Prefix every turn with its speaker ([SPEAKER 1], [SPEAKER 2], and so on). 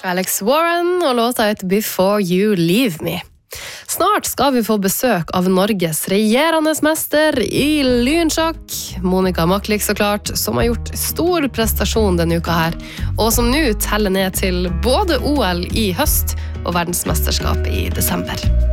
[SPEAKER 1] Alex Warren og låta heter Before You Leave Me. Snart skal vi få besøk av Norges regjerende mester i lynsjakk, Monica Maklik så klart, som har gjort stor prestasjon denne uka her, og som nå teller ned til både OL i høst og verdensmesterskap i desember.